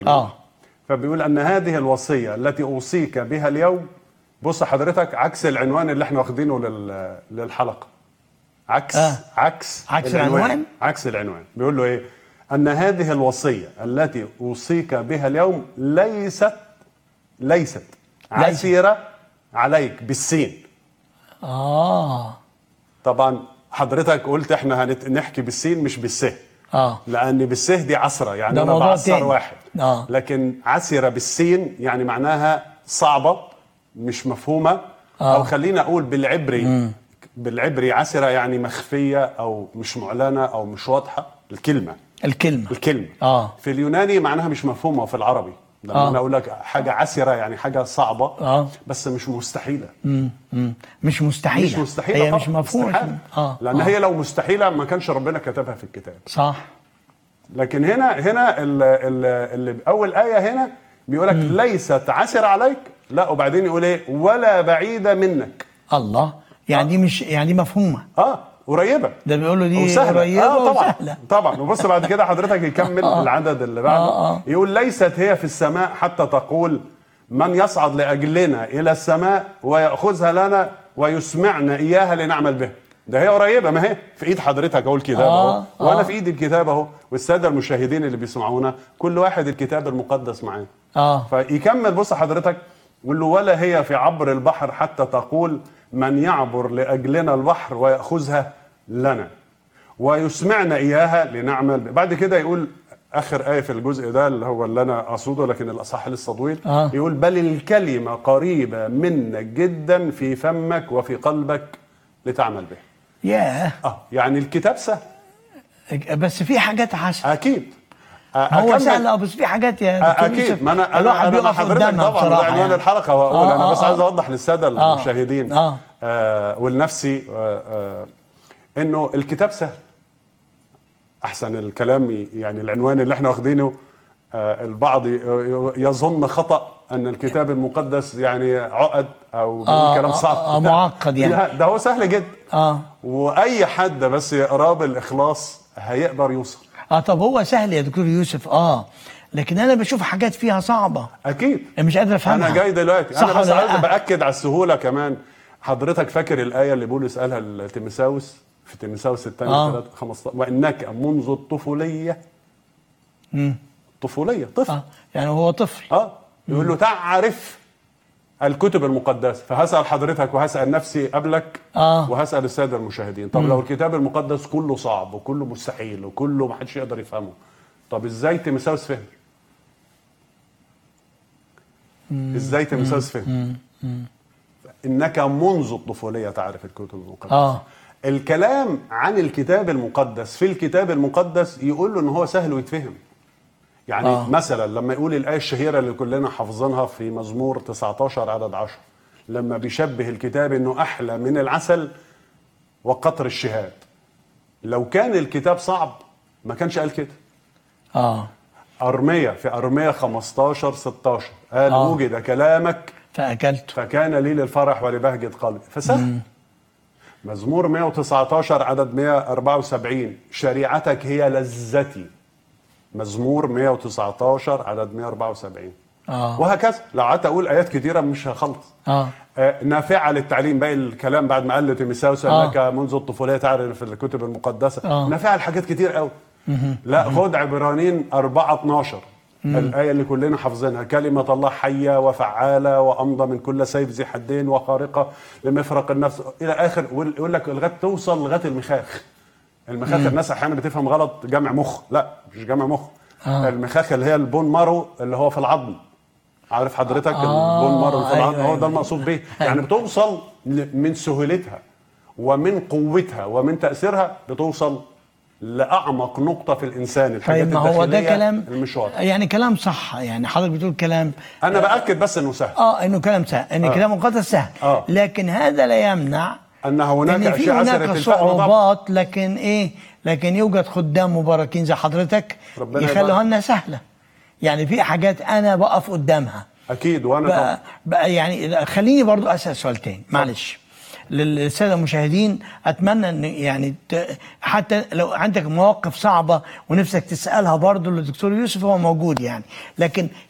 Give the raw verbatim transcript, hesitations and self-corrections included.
اه فبيقول ان هذه الوصيه التي اوصيك بها اليوم، بص حضرتك عكس العنوان اللي احنا واخدينه لل- للحلقه. عكس آه. عكس عكس العنوان؟ عكس العنوان. بيقول له ايه؟ ان هذه الوصيه التي اوصيك بها اليوم ليست ليست عسيره عليك بالسين. اه طبعا حضرتك قلت احنا هنت... نحكي بالسين مش بالسه، اه لان بالسه دي عسره، يعني ده انا موضوع بعصر تاني. واحد. آه. لكن عسره بالسين يعني معناها صعبه مش مفهومه. آه. او خلينا اقول بالعبري مم. بالعبري عسره يعني مخفيه او مش معلنه او مش واضحه الكلمه الكلمه الكلمه اه في اليوناني معناها مش مفهومه في العربي. لما آه. انا اقول لك حاجه عسره يعني حاجه صعبه آه. بس مش مستحيله. مم. مم. مش مستحيله مش مستحيله هي طبعاً. مش مفهومه. استحالة. اه لان آه. هي لو مستحيله ما كانش ربنا كتبها في الكتاب. صح. لكن هنا هنا ال- ال- اللي اول ايه هنا بيقولك ليست عسر عليك، لا وبعدين يقول ايه؟ ولا بعيده منك. الله، يعني دي مش يعني دي مفهومه. اه قريبه. ده بيقول له دي وسهلة. قريبه آه طبعا وسهله. طبعا. وبص بعد كده حضرتك يكمل آه. العدد اللي بعده. آه آه. يقول ليست هي في السماء حتى تقول من يصعد لاجلنا الى السماء وياخذها لنا ويسمعنا اياها لنعمل بها. ده هي قريبه، ما هي في ايد حضرتك اهو الكتاب اهو. آه. وانا آه. في ايدي الكتاب اهو، والساده المشاهدين اللي بيسمعونا كل واحد الكتاب المقدس معاه. اه فيكمل بص حضرتك يقول له ولا هي في عبر البحر حتى تقول من يعبر لاجلنا البحر وياخذها لنا ويسمعنا اياها لنعمل. بعد كده يقول اخر ايه في الجزء ده اللي هو اللي انا اقصده لكن الاصح لسه طويل. آه. يقول بل الكلمه قريبه منك جدا في فمك وفي قلبك لتعمل به. ياه. اه يعني الكتاب سهل بس في حاجات عسل. اكيد. هو سهل اه بس في حاجات يا اكيد. ما انا الواحد انا بيقف حضرتك قدامها طبعا بصراحه عنوان يعني. الحلقه واقول آه انا آه بس آه. عايز اوضح للساده آه. المشاهدين آه. آه ولنفسي آه آه انه الكتاب سهل. احسن الكلام يعني العنوان اللي احنا واخدينه آه البعض يظن خطأ ان الكتاب المقدس يعني عقد او آه كلام صعب. آه آه معقد يعني. لا ده هو سهل جدا. اه واي حد بس يقراه بالاخلاص هيقدر يوصل. اه طب هو سهل يا دكتور يوسف اه لكن انا بشوف حاجات فيها صعبه اكيد مش قادر افهمها. انا جاي دلوقتي صح انا بس ولا عايز لأ؟ باكد على السهوله كمان. حضرتك فاكر الايه اللي بولس قالها لتيموثاوس في تيموثاوس الثاني آه. ثلاثة خمستاشر وانك منذ الطفوليه مم. طفوليه طفل اه يعني هو طفل. اه يقول له تعرف الكتب المقدسه. فهسال حضرتك وهسال نفسي قبلك آه. وهسال الساده المشاهدين. طب لو الكتاب المقدس كله صعب وكله مستحيل وكله ما حدش يقدر يفهمه، طب ازاي تيموثاوس فهم؟ ازاي تيموثاوس فهم؟ انك منذ الطفوليه تعرف الكتب المقدسه. اه الكلام عن الكتاب المقدس في الكتاب المقدس يقول له ان هو سهل ويتفهم. يعني آه. آه. مثلا لما يقول الايه الشهيره اللي كلنا حافظينها في مزمور تسعتاشر عدد عشرة لما بيشبه الكتاب انه احلى من العسل وقطر الشهاد. لو كان الكتاب صعب ما كانش قال كده. اه ارميا في ارميا خمستاشر ستاشر قال آه. وجد كلامك فاكلته فكان لي للفرح ولبهجة قلبي. فسهل. مزمور مئة وتسعتاشر عدد مئة وأربعة وسبعين شريعتك هي لذتي. مزمور مئة وتسعتاشر عدد مئة وأربعة وسبعين. اه وهكذا لو قعدت اقول ايات كتيره مش هخلص. اه آه نافعه للتعليم. باقي الكلام بعد ما قال لتيموثاوس آه. انك منذ الطفوليه تعرف الكتب المقدسه. آه. نافعه لحاجات كتير قوي. لا خد عبرانيين أربعة اتناشر الآية اللي كلنا حافظينها كلمة الله حية وفعالة وأمضى من كل سيف ذي حدين وخارقة لمفرق النفس إلى آخر. يقول لك لغاية توصل لغاية المخاخ. المخاخ مم. الناس أحيانا بتفهم غلط جمع مخ. لا مش جمع مخ. آه. المخاخ اللي هي البون مارو اللي هو في العظم. عارف حضرتك آه. البون مارو في العظم. أيوة هو ده المقصود به. يعني بتوصل من سهولتها ومن قوتها ومن تأثيرها بتوصل لأعمق نقطة في الإنسان. الحاجات طيب ما هو ده كلام المشوار. يعني كلام صح. يعني حضرتك بتقول كلام أنا بأكد بس إنه سهل. اه إنه كلام سهل إن آه. كلام مقدس سهل. آه. لكن هذا لا يمنع أن هناك إن في أشياء هناك أثرت الفهم. صعوبات. لكن إيه لكن يوجد خدام مباركين زي حضرتك يخلوها لنا سهلة. يعني في حاجات أنا بقف قدامها أكيد. وأنا بقى, بقى يعني خليني برضو أسأل سؤال تاني معلش. للساده المشاهدين، اتمنى ان يعني ت- حتى لو عندك مواقف صعبه ونفسك تسالها برضه للدكتور يوسف، هو موجود يعني. لكن